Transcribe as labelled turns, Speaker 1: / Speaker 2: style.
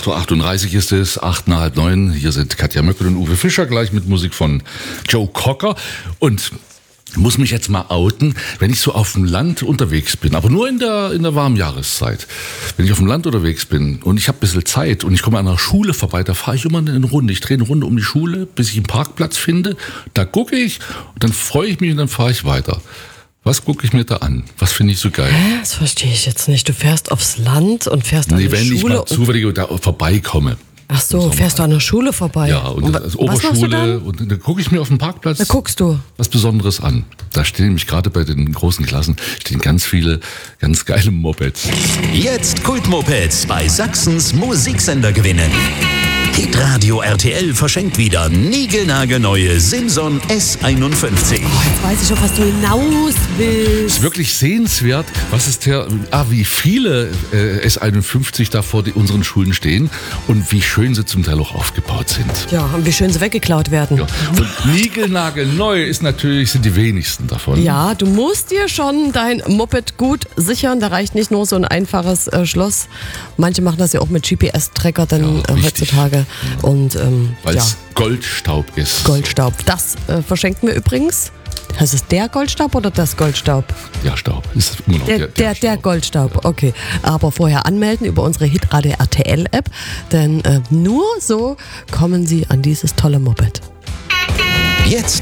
Speaker 1: 8.38 Uhr ist es, 8:30. Hier sind Katja Möckel und Uwe Fischer, gleich mit Musik von Joe Cocker. Und muss mich jetzt mal outen, wenn ich so auf dem Land unterwegs bin, aber nur in der warmen Jahreszeit. Wenn ich auf dem Land unterwegs bin und ich habe ein bisschen Zeit und ich komme an einer Schule vorbei, da fahre ich immer eine Runde. Ich drehe eine Runde um die Schule, bis ich einen Parkplatz finde. Da gucke ich und dann freue ich mich und dann fahre ich weiter. Was gucke ich mir da an? Was finde ich so geil?
Speaker 2: Das verstehe ich jetzt nicht. Du fährst aufs Land und fährst an die Schule.
Speaker 1: Wenn ich mal zufällig da vorbeikomme.
Speaker 2: Ach so, fährst du an der Schule vorbei?
Speaker 1: Ja, und das Oberschule. Und dann gucke ich mir auf dem Parkplatz was Besonderes an. Da stehen nämlich gerade bei den großen Klassen stehen ganz viele ganz geile Mopeds.
Speaker 3: Jetzt Kultmopeds bei Sachsens Musiksender gewinnen. Hitradio RTL verschenkt wieder niegelnagelneue Simson S51.
Speaker 2: Jetzt weiß ich schon, was du hinaus willst.
Speaker 1: Es ist wirklich sehenswert, wie viele S51 da vor unseren Schulen stehen und wie schön sie zum Teil auch aufgebaut sind.
Speaker 2: Ja, und wie schön sie weggeklaut werden.
Speaker 1: Ja. Und niegelnagelneu sind die wenigsten davon.
Speaker 2: Ja, du musst dir schon dein Moped gut sichern. Da reicht nicht nur so ein einfaches Schloss. Manche machen das ja auch mit GPS-Tracker dann heutzutage. Und
Speaker 1: weil es Goldstaub ist.
Speaker 2: Goldstaub. Das verschenken wir übrigens. Heißt es der Goldstaub oder das Goldstaub?
Speaker 1: Der Staub. Ist immer noch
Speaker 2: der Goldstaub, okay. Aber vorher anmelden über unsere Hitradio RTL App, denn nur so kommen Sie an dieses tolle Moped.
Speaker 3: Jetzt